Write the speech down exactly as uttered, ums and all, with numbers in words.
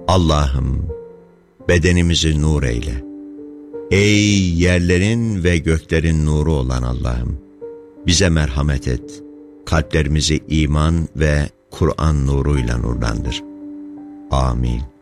Allah'ım, bedenimizi nur eyle. Ey yerlerin ve göklerin nuru olan Allah'ım, bize merhamet et. Kalplerimizi iman ve Kur'an nuruyla nurlandır. Amin.